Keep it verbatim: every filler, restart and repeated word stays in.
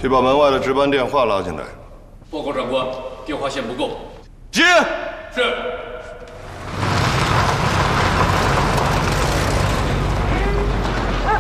去把门外的值班电话拉进来。 报告长官，电话线不够。 接。 是。